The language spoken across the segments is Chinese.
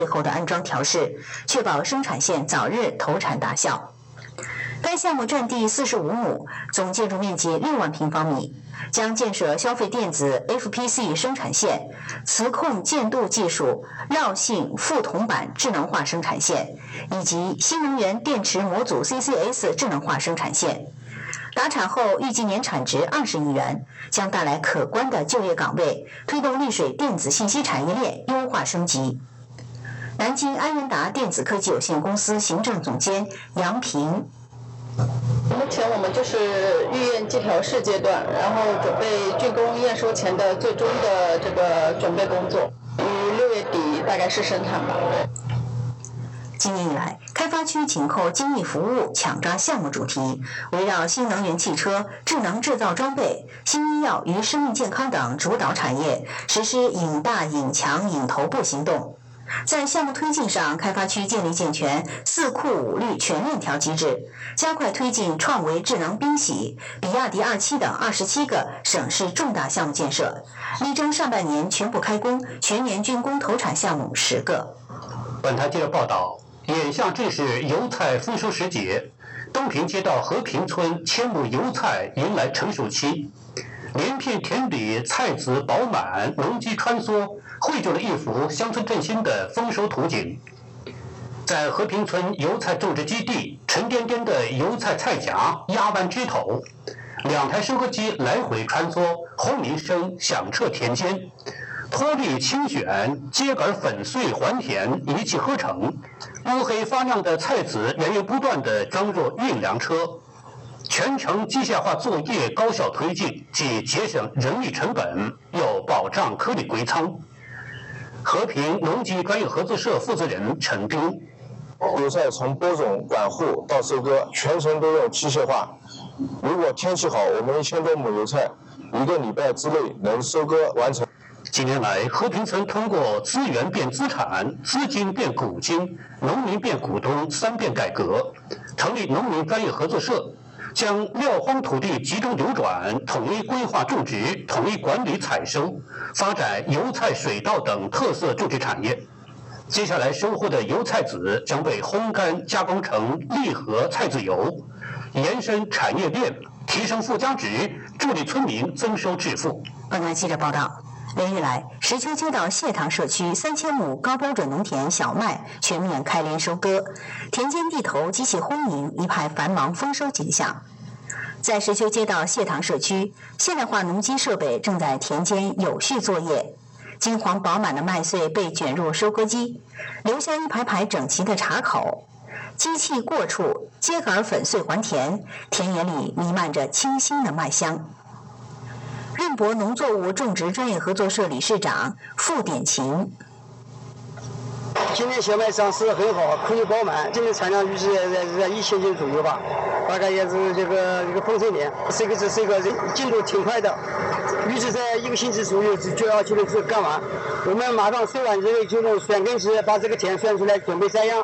后的安装调试，确保生产线早日投产达效。该项目占地45亩，总建筑面积6万平方米，将建设消费电子 FPC 生产线、磁控建镀技术、绕性副铜板智能化生产线，以及新能源电池模组 CCS 智能化生产线。达产后预计年产值20亿元，将带来可观的就业岗位，推动丽水电子信息产业链优化升级。南京安源达电子科技有限公司行政总监杨平。 目前我们就是预验机调试阶段，然后准备竣工验收前的最终的这个准备工作，于6月底大概是生产吧。 今年以来，开发区紧扣精益服务抢抓项目主题，围绕新能源汽车、智能制造装备、新医药与生命健康等主导产业，实施引大、引强、引头部行动。在项目推进上，开发区建立健全4库5绿全链条机制，加快推进创维智能冰洗、比亚迪27等27个省市重大项目建设，力争上半年全部开工，全年竣工投产项目10个。 本台记者报道，眼下正是油菜丰收时节，东平街道和平村1000亩油菜迎来成熟期，连片田里菜籽饱满，农机穿梭，绘就了一幅乡村振兴的丰收图景。在和平村油菜种植基地，沉甸甸的油菜菜荚压弯枝头，2台收割机来回穿梭，轰鸣声响彻田间。脱粒清选，秸秆粉碎还田，一气呵成。乌黑发亮的菜籽源源不断地装入运粮车，全程机械化作业高效推进，既节省人力成本，又保障颗粒归仓。和平农机专业合作社负责人陈斌： 油菜从播种、管护到收割，全程都用机械化。如果天气好，我们1000多亩油菜1个礼拜之内能收割完成。 近年来，和平村通过资源变资产、资金变股金、农民变股东3变改革，成立农民专业合作社，将撂荒土地集中流转，统一规划种植，统一管理采收，发展油菜、水稻等特色种植产业。接下来收获的油菜籽将被烘干加工成粒合菜籽油，延伸产业链，提升附加值，助力村民增收致富。 本台记者报道，连日来，石丘街道谢塘社区3000亩高标准农田小麦全面开镰收割，田间地头机器轰鸣，一派繁忙丰收景象。在石丘街道谢塘社区，现代化农机设备正在田间有序作业，金黄饱满的麦穗被卷入收割机，留下一排排整齐的茬口。机器过处，秸秆粉碎还田，田野里弥漫着清新的麦香。润博农作物种植专业合作社理事长傅典琴： 今年小麦上市很好，颗粒饱满，今年产量预计在1000斤左右吧，大概也是这个丰收年，这是一个进度挺快的，预计在1个星期左右就要就能干完。我们马上收完之后就用选根机把这个田选出来，准备栽秧。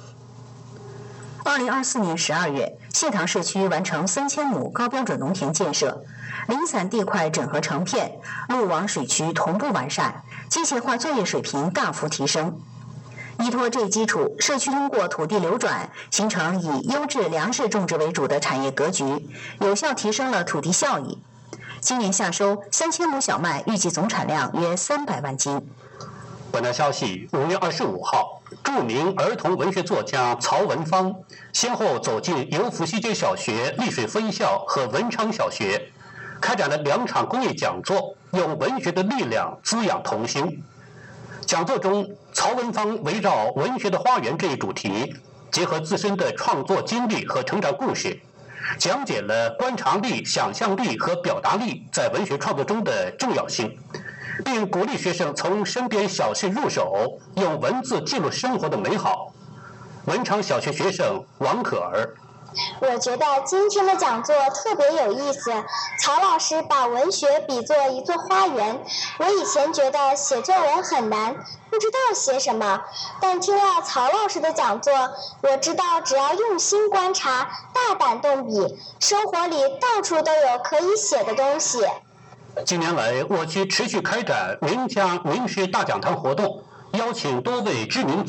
2024年12月，谢塘社区完成3000亩高标准农田建设，零散地块整合成片，路网水渠同步完善，机械化作业水平大幅提升。依托这一基础，社区通过土地流转，形成以优质粮食种植为主的产业格局，有效提升了土地效益。今年夏收3000亩小麦，预计总产量约300万斤。 本台消息，5月25号，著名儿童文学作家曹文芳先后走进油福西街小学丽水分校和文昌小学，开展了2场公益讲座，用文学的力量滋养童心。讲座中，曹文芳围绕文学的花园这一主题，结合自身的创作经历和成长故事，讲解了观察力、想象力和表达力在文学创作中的重要性，并鼓励学生从身边小事入手，用文字记录生活的美好。文昌小学学生王可儿： 我觉得今天的讲座特别有意思，曹老师把文学比作一座花园。我以前觉得写作文很难，不知道写什么，但听了曹老师的讲座，我知道只要用心观察，大胆动笔，生活里到处都有可以写的东西。 近年来，我区持续开展名家名师大讲堂活动， 邀请多位知名